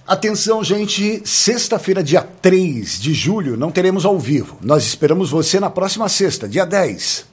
Atenção, gente, sexta-feira, dia 3 de julho, não teremos ao vivo. Nós esperamos você na próxima sexta, dia 10.